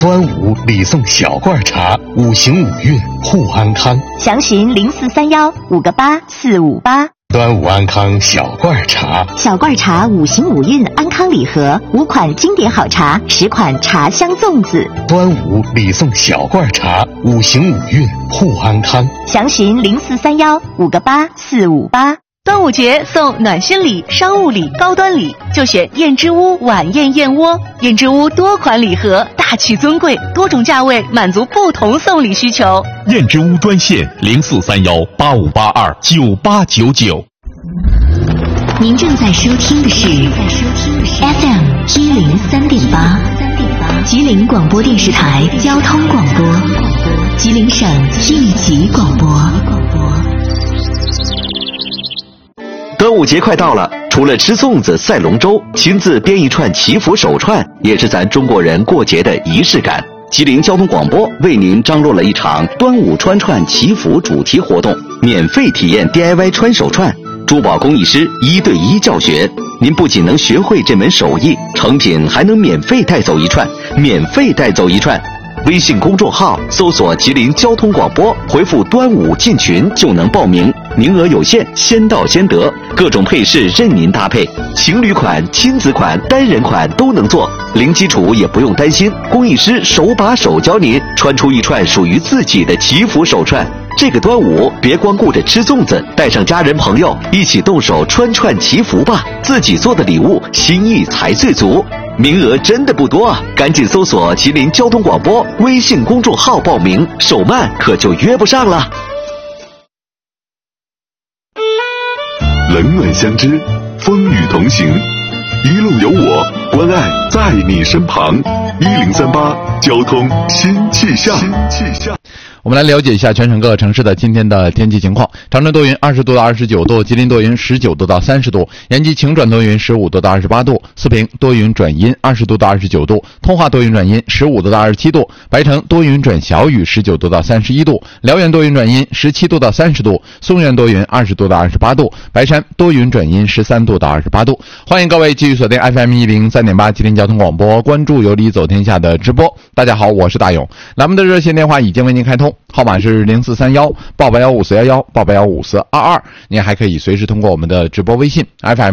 端午礼送小罐茶，5行5运护安康。 详询0431-5个8-458。 端午安康小罐茶， 小罐茶5行5运安康礼盒，5款经典好茶，10款茶香粽子。 端午礼送小罐茶，5行5运护安康。 详询0431-5个8-458。端午节送暖心礼、商务礼、高端礼，就选燕之屋晚宴燕窝。燕之屋多款礼盒，大气尊贵，多种价位，满足不同送礼需求。 燕之屋专线0431-8582-9899。 您正在收听的是 FM 103.8，吉林广播电视台交通广播，吉林省应急广播。 端午节快到了，除了吃粽子、赛龙舟，亲自编一串祈福手串，也是咱中国人过节的仪式感。吉林交通广播为您张罗了一场端午穿串祈福主题活动，免费体验 DIY 穿手串，珠宝工艺师1对1教学。您不仅能学会这门手艺，成品还能免费带走一串，微信公众号搜索吉林交通广播，回复端午进群就能报名，名额有限，先到先得，各种配饰任您搭配，情侣款、亲子款、单人款都能做，零基础也不用担心，工艺师手把手教您穿出一串属于自己的祈福手串。这个端午别光顾着吃粽子，带上家人朋友一起动手穿串祈福吧，自己做的礼物心意才最足。名额真的不多啊，赶紧搜索吉林交通广播微信公众号报名，手慢可就约不上了。 冷暖相知，风雨同行，一路有我，关爱在你身旁。1038交通新气象。 我们来了解一下全省各个城市的今天的天气情况。长春多云20度到29度，吉林多云19度到30度，延吉晴转多云15度到28度，四平多云转阴20度到29度，通化多云转阴15度到27度，白城多云转小雨19度到31度，辽源多云转阴17度到30度，松原多云20度到28度，白山多云转阴13度到28度。欢迎各位继续锁定 FM 103.8吉林交通广播，关注有理走天下的直播。大家好，我是大勇。栏目的热线电话已经为您开通，号码是0431-881-5411-881-5422。您还可以随时通过我们的直播微信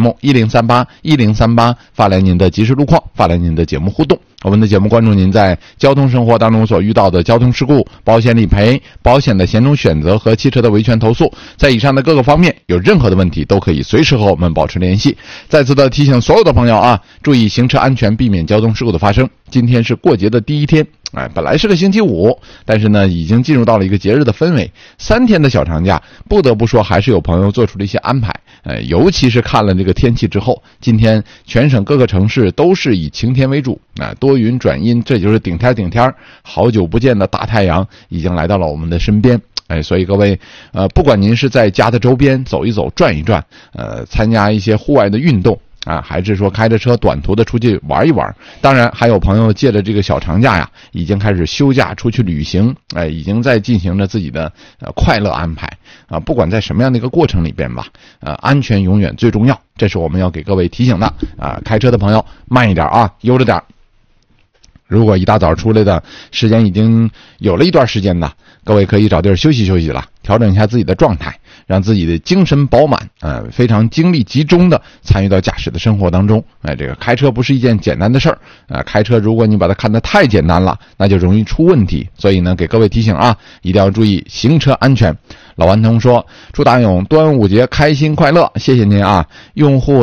FM1038发来您的即时路况，发来您的节目互动。我们的节目关注您在交通生活当中所遇到的交通事故、保险理赔、保险的险种选择和汽车的维权投诉。在以上的各个方面有任何的问题都可以随时和我们保持联系。再次的提醒所有的朋友啊，注意行车安全，避免交通事故的发生。今天是过节的第一天，本来是个星期五，但是呢已经进入到了一个节日的氛围。3天的小长假，不得不说还是有朋友做出了一些安排。尤其是看了这个天气之后，今天全省各个城市都是以晴天为主，多云转阴，这就是顶天，好久不见的大太阳已经来到了我们的身边。所以各位不管您是在家的周边走一走转一转，参加一些户外的运动还是说开着车短途的出去玩一玩，当然还有朋友借着这个小长假呀，已经开始休假出去旅行，已经在进行着自己的快乐安排不管在什么样的一个过程里边吧，安全永远最重要，这是我们要给各位提醒的开车的朋友慢一点悠着点。如果一大早出来的时间已经有了一段时间了，各位可以找地儿休息休息了，调整一下自己的状态，让自己的精神饱满，非常精力集中的参与到驾驶的生活当中。这个开车不是一件简单的事儿，开车如果你把它看得太简单了，那就容易出问题。所以呢，给各位提醒一定要注意行车安全。老顽童说，祝大勇端午节开心快乐，谢谢您用户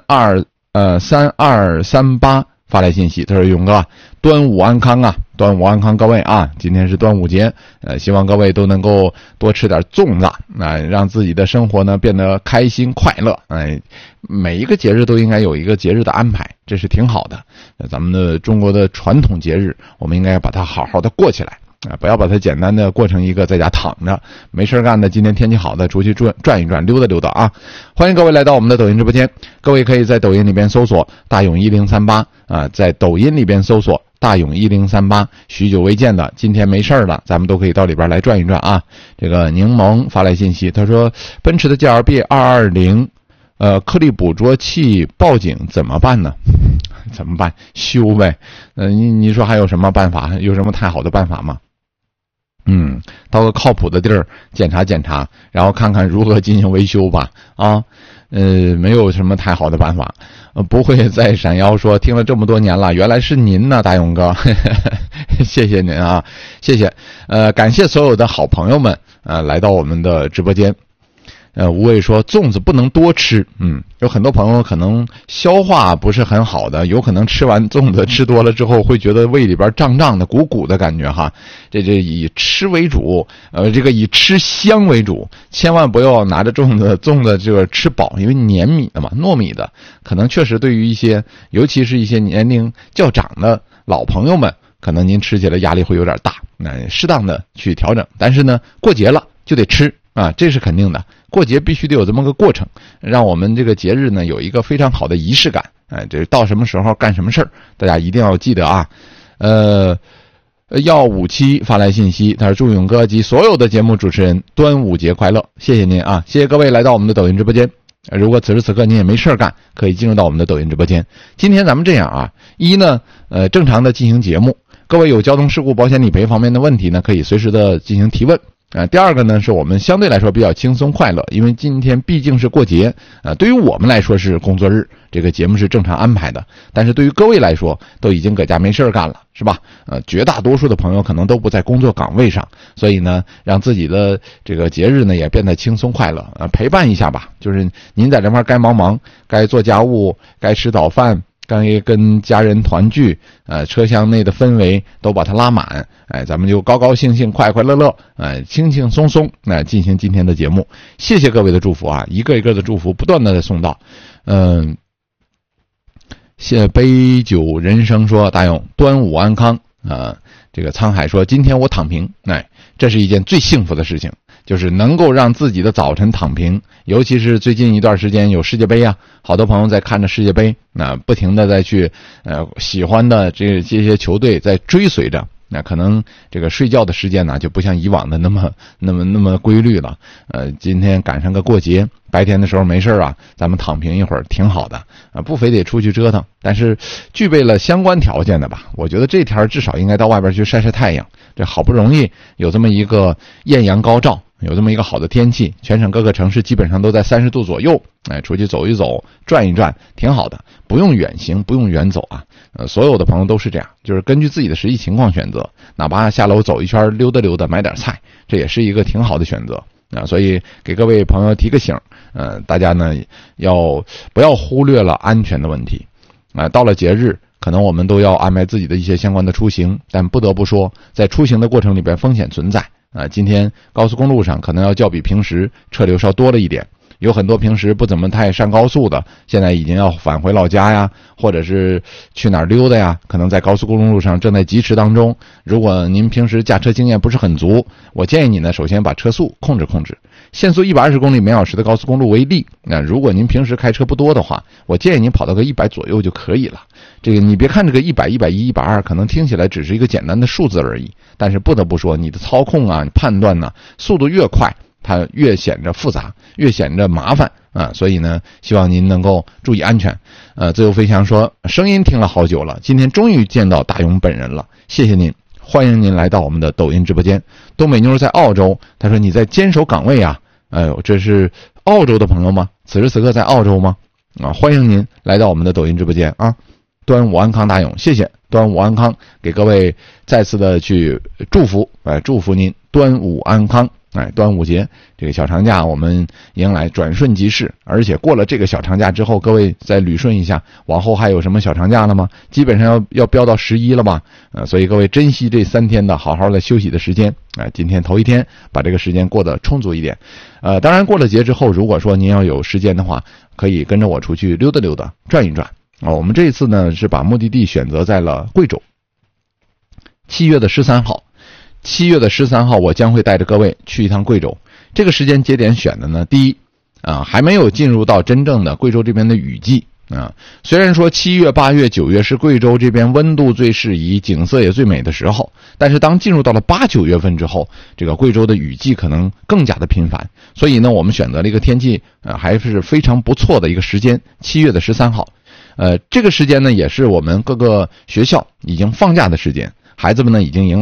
3238发来信息，他说勇哥，端午安康端午安康，各位今天是端午节，希望各位都能够多吃点粽子让自己的生活呢变得开心快乐。每一个节日都应该有一个节日的安排，这是挺好的。咱们的中国的传统节日，我们应该把它好好的过起来不要把它简单的过成一个在家躺着没事干的，今天天气好的出去转一转溜达溜达欢迎各位来到我们的抖音直播间，各位可以在抖音里边搜索大勇1038在抖音里边搜索大勇1038，许久未见的今天没事了，咱们都可以到里边来转一转这个柠檬发来信息，他说奔驰的 GLB 220颗粒捕捉器报警怎么办呢？ 怎么办？修呗。你说还有什么办法？有什么太好的办法吗？到个靠谱的地儿检查检查，然后看看如何进行维修吧。没有什么太好的办法。不会再闪耀说听了这么多年了，原来是您呢，大勇哥。谢谢您啊，谢谢。感谢所有的好朋友们来到我们的直播间。无畏说粽子不能多吃，有很多朋友可能消化不是很好的，有可能吃完粽子吃多了之后会觉得胃里边胀胀的、鼓鼓的感觉哈。这以吃为主，这个以吃香为主，千万不要拿着粽子这个吃饱，因为黏米的嘛，糯米的，可能确实对于一些，尤其是一些年龄较长的老朋友们，可能您吃起来压力会有点大，那适当的去调整。但是呢，过节了就得吃啊，这是肯定的。过节必须得有这么个过程，让我们这个节日呢有一个非常好的仪式感。这到什么时候干什么事儿，大家一定要记得啊。要57发来信息，他说祝勇哥及所有的节目主持人端午节快乐，谢谢您啊，谢谢各位来到我们的抖音直播间。如果此时此刻您也没事干，可以进入到我们的抖音直播间。今天咱们这样啊，一呢，正常的进行节目，各位有交通事故保险理赔方面的问题呢，可以随时的进行提问。第二个呢，是我们相对来说比较轻松快乐，因为今天毕竟是过节，对于我们来说是工作日，这个节目是正常安排的，但是对于各位来说都已经搁家没事干了，是吧？绝大多数的朋友可能都不在工作岗位上，所以呢，让自己的这个节日呢也变得轻松快乐，陪伴一下吧。就是您在这块该忙，该做家务，该吃早饭，该跟家人团聚，车厢内的氛围都把它拉满，咱们就高高兴兴、快快乐乐，轻轻松松，进行今天的节目。谢谢各位的祝福啊，一个一个的祝福不断的送到。谢杯酒人生说大勇端午安康这个沧海说今天我躺平，这是一件最幸福的事情。就是能够让自己的早晨躺平，尤其是最近一段时间有世界杯啊，好多朋友在看着世界杯，不停的在去喜欢的这些球队在追随着，那可能这个睡觉的时间呢就不像以往的那么规律了。今天赶上个过节，白天的时候没事啊，咱们躺平一会儿挺好的不非得出去折腾，但是具备了相关条件的吧，我觉得这天至少应该到外边去晒晒太阳。这好不容易有这么一个艳阳高照，有这么一个好的天气，全省各个城市基本上都在30度左右，出去走一走，转一转，挺好的，不用远行，不用远走啊。所有的朋友都是这样，就是根据自己的实际情况选择，哪怕下楼走一圈，溜达溜达，买点菜，这也是一个挺好的选择所以给各位朋友提个醒，大家呢不要忽略了安全的问题到了节日，可能我们都要安排自己的一些相关的出行，但不得不说，在出行的过程里边风险存在今天高速公路上可能要较比平时车流稍多了一点，有很多平时不怎么太上高速的，现在已经要返回老家呀，或者是去哪儿溜达呀，可能在高速公路上正在疾驰当中。如果您平时驾车经验不是很足，我建议你呢，首先把车速控制，限速120公里每小时的高速公路为例。如果您平时开车不多的话，我建议您跑到个100左右就可以了。这个你别看这个100、110、120可能听起来只是一个简单的数字而已，但是不得不说，你的操控啊，你判断呢，速度越快，它越显着复杂，越显着麻烦所以呢，希望您能够注意安全。自由飞翔说声音听了好久了，今天终于见到大勇本人了，谢谢您，欢迎您来到我们的抖音直播间。东北妞在澳洲，她说你在坚守岗位啊，这是澳洲的朋友吗？此时此刻在澳洲吗？欢迎您来到我们的抖音直播间啊！端午安康，大勇，谢谢，端午安康，给各位再次的去祝福，祝福您端午安康。端午节这个小长假我们迎来转瞬即逝，而且过了这个小长假之后，各位再捋顺一下，往后还有什么小长假了吗？基本上要飙到11了吧？所以各位珍惜这3天的好好的休息的时间今天头一天把这个时间过得充足一点。当然过了节之后，如果说您要有时间的话，可以跟着我出去溜达溜达，转一转我们这一次呢是把目的地选择在了贵州，7月13号。7月13号我将会带着各位去一趟贵州。这个时间节点选的呢，第一还没有进入到真正的贵州这边的雨季虽然说7月、8月、9月是贵州这边温度最适宜、景色也最美的时候，但是当进入到了8、9月份之后，这个贵州的雨季可能更加的频繁。所以呢，我们选择了一个天气还是非常不错的一个时间，7月13号。 这个时间呢，也是我们各个学校已经放假的时间，孩子们呢已经迎来